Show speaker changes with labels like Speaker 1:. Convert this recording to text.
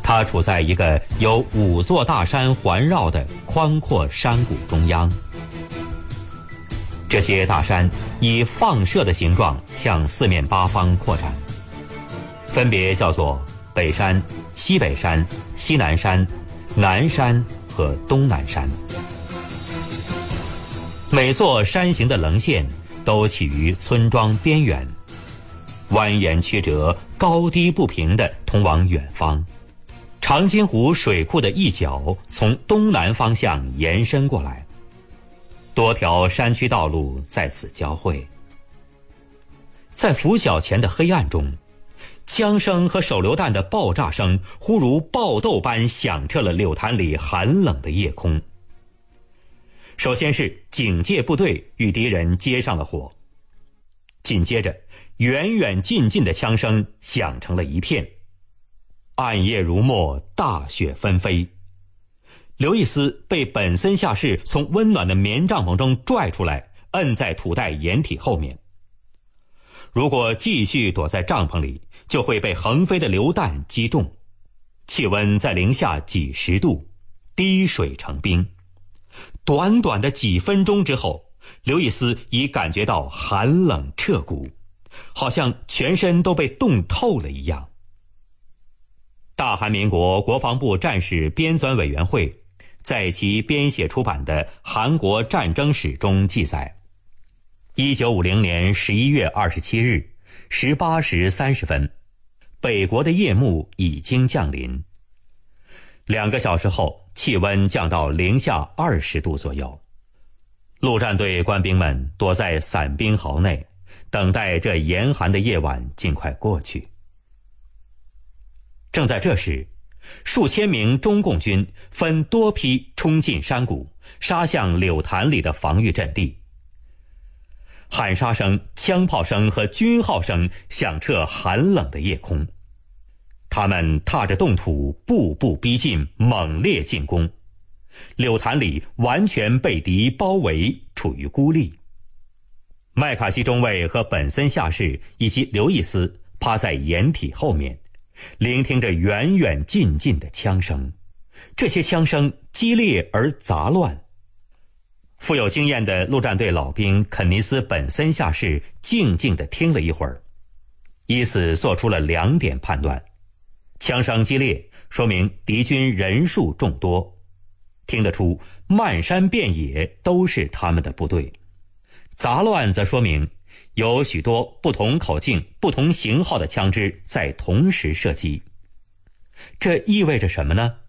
Speaker 1: 它处在一个由5座大山环绕的宽阔山谷中央。这些大山以放射的形状向四面八方扩展，分别叫做北山、西北山、西南山、南山和东南山。每座山形的棱线都起于村庄边缘，蜿蜒曲折，高低不平地通往远方。长津湖水库的一角从东南方向延伸过来，多条山区道路在此交汇。在拂晓前的黑暗中，枪声和手榴弹的爆炸声忽如爆豆般响彻了柳潭里寒冷的夜空。首先是警戒部队与敌人接上了火，紧接着远远近近的枪声响成了一片。暗夜如墨，大雪纷飞。刘易斯被本森下士从温暖的棉帐篷中拽出来，摁在土袋掩体后面。如果继续躲在帐篷里，就会被横飞的榴弹击中。气温在零下几十度，滴水成冰。短短的几分钟之后，刘易斯已感觉到寒冷彻骨，好像全身都被冻透了一样。大韩民国国防部战史编纂委员会在其编写出版的《韩国战争史》中记载，1950年11月27日18时30分，北国的夜幕已经降临。2个小时后，气温降到零下20度左右。陆战队官兵们躲在伞兵壕内，等待这严寒的夜晚尽快过去。正在这时，数千名中共军分多批冲进山谷，杀向柳潭里的防御阵地。喊杀声、枪炮声和军号声响彻寒冷的夜空。他们踏着冻土步步逼近，猛烈进攻。柳潭里完全被敌包围，处于孤立。麦卡锡中尉和本森下士以及刘易斯趴在掩体后面，聆听着远远近近的枪声。这些枪声激烈而杂乱。富有经验的陆战队老兵肯尼斯·本森下士静静地听了一会儿，以此做出了2点判断：枪声激烈，说明敌军人数众多；听得出漫山遍野都是他们的部队。杂乱则说明有许多不同口径、不同型号的枪支在同时射击。这意味着什么呢？